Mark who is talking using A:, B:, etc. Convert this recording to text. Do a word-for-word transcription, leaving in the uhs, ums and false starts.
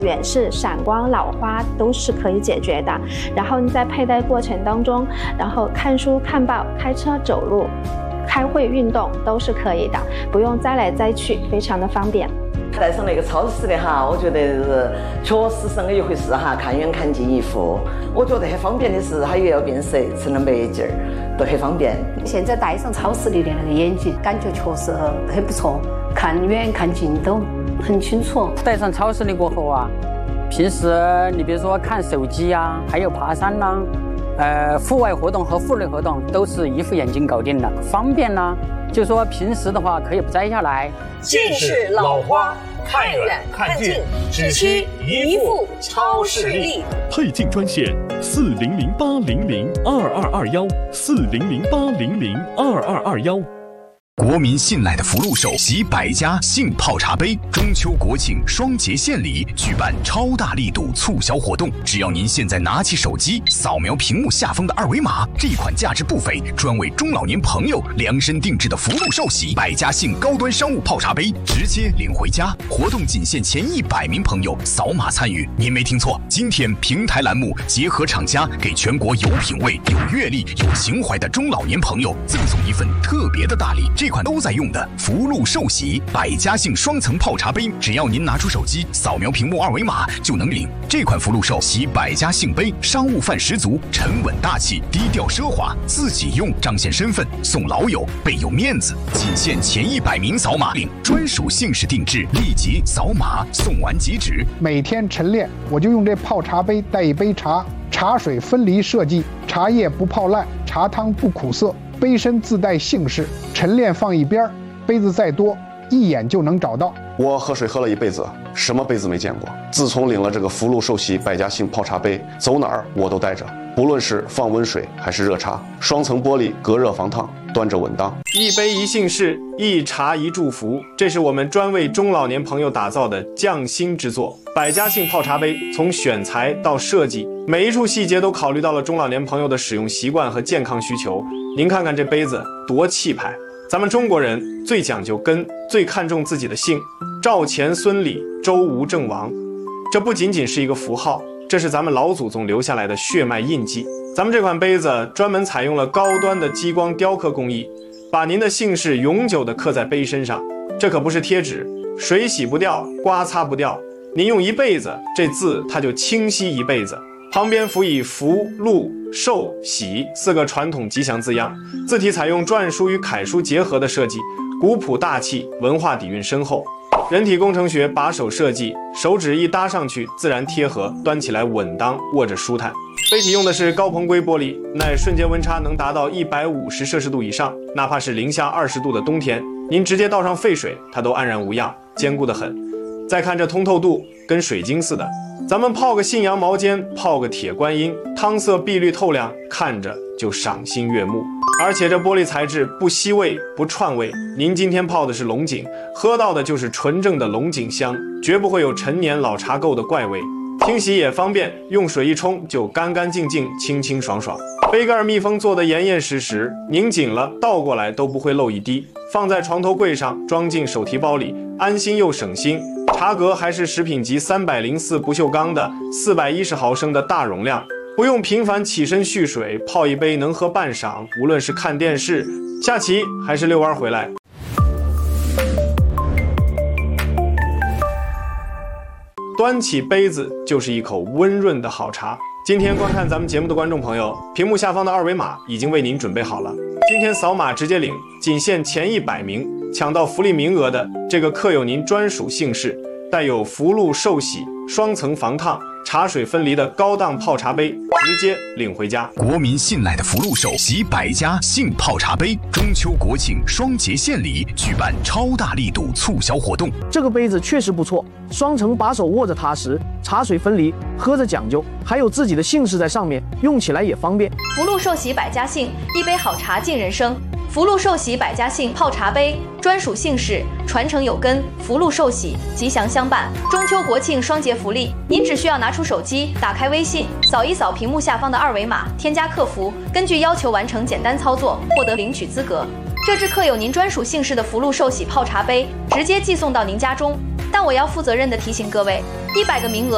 A: 远视、散光、老花都是可以解决的。然后你在佩戴过程当中，然后看书、看报、开车、走路、开会、运动都是可以的，不用摘来摘去，非常的方便。
B: 带上那个超市的哈，我觉得是确实是那一回事哈，看远看近一副。我觉得很方便的是，它又要变色，成了美镜儿，都很方便。
C: 现在戴上超市里的那个眼镜，感觉确实很不错，看远看近都很清楚。
D: 戴上超市的过后啊，平时你比如说看手机呀、啊，还有爬山啦、啊，呃，户外活动和户内活动都是一副眼镜搞定了，方便呢。就说平时的话可以不摘下来。
E: 近视老花，看远看近，只需一副超视力。
F: 配镜专线四零零八零零二二二幺四零零八零零二二二幺。
G: 国民信赖的福禄寿喜百家杏泡茶杯中秋国庆双节献礼举办超大力度促销活动，只要您现在拿起手机扫描屏幕下方的二维码，这款价值不菲、专为中老年朋友量身定制的福禄寿喜百家杏高端商务泡茶杯直接领回家。活动仅限前一百名朋友扫码参与，您没听错，今天平台栏目结合厂家，给全国有品位、有阅历、有情怀的中老年朋友赠送一份特别的大礼。这款都在用的福禄寿喜百家姓双层泡茶杯，只要您拿出手机扫描屏幕二维码就能领。这款福禄寿喜百家姓杯商务范十足，沉稳大气，低调奢华，自己用彰显身份，送老友倍有面子。仅限前一百名扫码领，专属姓氏定制，立即扫码送完即止。
H: 每天晨练我就用这泡茶杯带一杯茶，茶水分离设计，茶叶不泡烂，茶汤不苦涩。杯身自带姓氏，晨练放一边，杯子再多一眼就能找到。
I: 我喝水喝了一辈子，什么杯子没见过。自从领了这个福禄寿喜百家姓泡茶杯，走哪儿我都带着，不论是放温水还是热茶，双层玻璃隔热防烫，端着稳当。
J: 一杯一姓氏，一茶一祝福，这是我们专为中老年朋友打造的匠心之作。百家姓泡茶杯从选材到设计，每一处细节都考虑到了中老年朋友的使用习惯和健康需求。您看看这杯子多气派！咱们中国人最讲究根，最看重自己的姓，赵钱孙李周吴郑王。这不仅仅是一个符号，这是咱们老祖宗留下来的血脉印记。咱们这款杯子专门采用了高端的激光雕刻工艺，把您的姓氏永久地刻在杯身上。这可不是贴纸，水洗不掉，刮擦不掉，您用一辈子，这字它就清晰一辈子。旁边辅以福、禄、寿、喜四个传统吉祥字样，字体采用篆书与楷书结合的设计，古朴大气，文化底蕴深厚。人体工程学把手设计，手指一搭上去自然贴合，端起来稳当，握着舒坦。杯体用的是高硼硅玻璃，耐瞬间温差能达到一百五十摄氏度以上，哪怕是零下二十度的冬天，您直接倒上沸水，它都安然无恙，坚固得很。再看这通透度，跟水晶似的。咱们泡个信阳毛尖，泡个铁观音，汤色碧绿透亮，看着就赏心悦目。而且这玻璃材质不吸味不串味，您今天泡的是龙井，喝到的就是纯正的龙井香，绝不会有陈年老茶垢的怪味。清洗也方便，用水一冲就干干净净，清清爽爽。杯盖密封做得严严实实，拧紧了倒过来都不会漏一滴，放在床头柜上，装进手提包里，安心又省心。茶格还是食品级三百零四不锈钢的四百一十毫升的大容量，不用频繁起身蓄水，泡一杯能喝半晌。无论是看电视、下棋还是遛弯回来，端起杯子就是一口温润的好茶。今天观看咱们节目的观众朋友，屏幕下方的二维码已经为您准备好了，今天扫码直接领，仅限前一百名抢到福利名额的这个刻有您专属姓氏，带有福禄寿喜双层防烫、茶水分离的高档泡茶杯，直接领回家。
G: 国民信赖的福禄寿喜百家杏泡茶杯中秋国庆双节献礼举办超大力度促销活动。
K: 这个杯子确实不错，双层把手握着踏实，茶水分离，喝着讲究，还有自己的姓氏在上面，用起来也方便。
L: 福禄寿喜百家姓，一杯好茶敬人生。福禄寿喜百家姓泡茶杯，专属姓氏，传承有根，福禄寿喜，吉祥相伴。中秋国庆双节福利，您只需要拿出手机，打开微信，扫一扫屏幕下方的二维码，添加客服，根据要求完成简单操作，获得领取资格。这支刻有您专属姓氏的福禄寿喜泡茶杯，直接寄送到您家中。但我要负责任地提醒各位，一百个名额